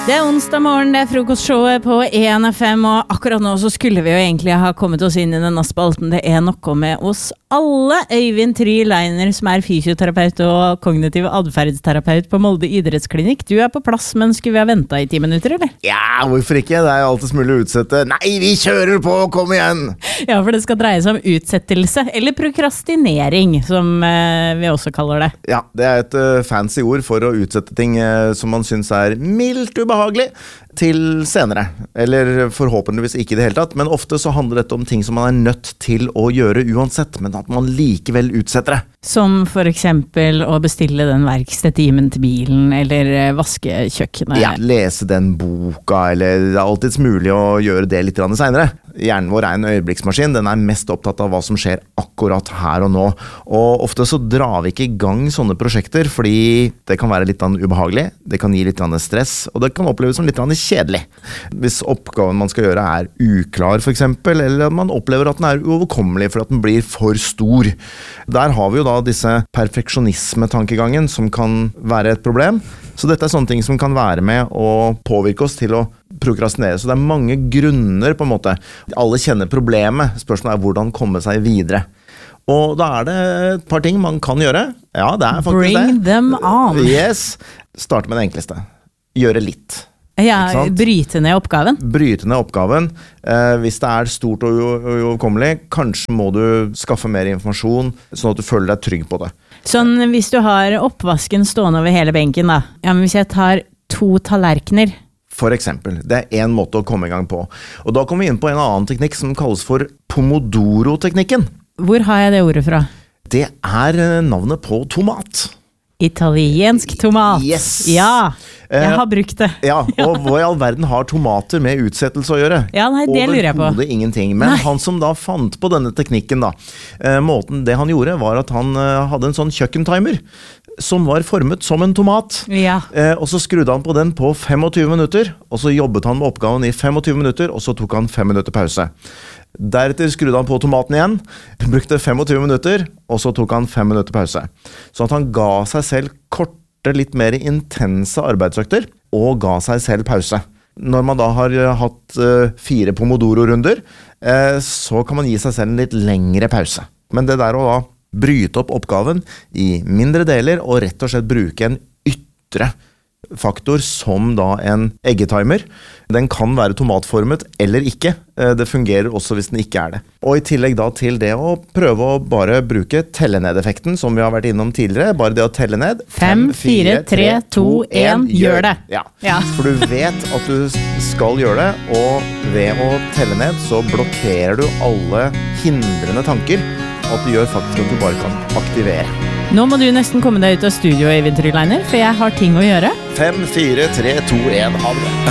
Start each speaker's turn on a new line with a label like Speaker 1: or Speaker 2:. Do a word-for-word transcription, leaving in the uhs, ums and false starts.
Speaker 1: Det er onsdag morgen, det er frokostshowet på E N F M, og akkurat nå så skulle vi jo egentlig ha kommet oss inn i denne spalten. Det er noe med oss alle. Øyvind Try-Leiner, som er fysioterapeut og kognitiv adferdsterapeut på Molde idrettsklinikk. Du er på plass, men skulle vi ha ventet i ti minutter, eller?
Speaker 2: Ja, hvorfor ikke? Det er jo alltid mulig å utsette. Nei, vi kjører på, kom igjen!
Speaker 1: Ja, for det skal dreie seg om utsettelse, eller prokrastinering, som eh, vi også kaller det.
Speaker 2: Ja, det er et uh, fancy ord for å utsette ting uh, som man synes er mildt ubehagelig, til senere. Eller forhåpentligvis ikke i det hele tatt, men ofte så handler dette om ting som man er nødt til å gjøre uansett, men at man likevel utsetter det.
Speaker 1: Som for eksempel å bestille den verkstedtimen til bilen, eller vaske kjøkkenet.
Speaker 2: Ja, lese den boka, eller det er alltids mulig å gjøre det litt senere. Hjernen vår er en øyeblikksmaskin, den er mest opptatt av hva som skjer akkurat her og nå. Og ofte så drar vi ikke i gang sånne prosjekter, fordi det kan være litt ubehagelig, det kan gi litt stress, og det kan oppleves som litt kjedelig. Hvis oppgaven man skal gjøre er uklar for eksempel, eller at man opplever at den er uoverkommelig for at den blir for stor. Der har vi jo da disse perfeksjonisme-tankegangen som kan være et problem. Så dette er sånne ting som kan være med å påvirke oss til å prokrastinere. Så det er mange grunner på en måte. Alle kjenner problemet. Spørsmålet er hvordan komme seg videre. Og da er det et par ting man kan gjøre. Ja, det er faktisk
Speaker 1: Bring
Speaker 2: det.
Speaker 1: Bring them on.
Speaker 2: Yes. Start med det enkleste. Gjøre litt.
Speaker 1: Ja, bryte ned oppgaven.
Speaker 2: Bryte ned oppgaven. Eh, hvis det er stort og uoverkommelig, kanskje må du skaffe mer informasjon, sånn at du føler deg trygg på det.
Speaker 1: Sånn, hvis du har oppvasken stående over hele benken da. Ja, men hvis jeg tar to tallerkener.
Speaker 2: For eksempel. Det er en måte å komme i gang på. Og da kommer vi inn på en annen teknikk som kalles for Pomodoro-teknikken.
Speaker 1: Hvor har jeg det ordet fra?
Speaker 2: Det er navnet på tomat.
Speaker 1: Italiensk tomat.
Speaker 2: Yes.
Speaker 1: Ja, jeg har brukt det.
Speaker 2: Ja, og hva i all verden har tomater med utsettelse å gjøre?
Speaker 1: Ja, nei, det lurer jeg på.
Speaker 2: Overhodet ingenting. Men nei. Han som da fant på denne teknikken da, måten det han gjorde var at han hadde en sånn kjøkkentimer som var formet som en tomat.
Speaker 1: Ja.
Speaker 2: Og så skrudde han på den på tjuefem minutter, og så jobbet han med oppgaven i tjuefem minutter, og så tok han fem minutter pause. Deretter skrudde han på tomaten igjen, brukte tjuefem minutter, og så tok han fem minutter pause. Så at han ga seg selv korte, litt mer intense arbeidsøkter, og ga seg selv pause. Når man da har hatt uh, fire Pomodoro-runder, uh, så kan man gi seg selv en litt lengre pause. Men det der å da bryte opp oppgaven i mindre deler, og rett og slett bruke en ytre faktor som da en eggetimer. Den kan være tomatformet eller ikke. Det fungerer også hvis den ikke er det. Og i tillegg da til det å prøve å bare bruke telle-ned-effekten som vi har vært innom tidligere. Bare det å telle ned.
Speaker 1: fem, fire, tre, to, en, gjør det.
Speaker 2: Ja.
Speaker 1: Ja.
Speaker 2: For du vet at du skal gjøre det, og ved å telle ned så blokkerer du alle hindrende tanker, at du gjør faktisk at du bare kan aktivere.
Speaker 1: Nå må du nesten komme deg ut av studio, Øyvind Try-Leiner, for jeg har ting å gjøre.
Speaker 2: fem, fire, tre, to, en, ha det.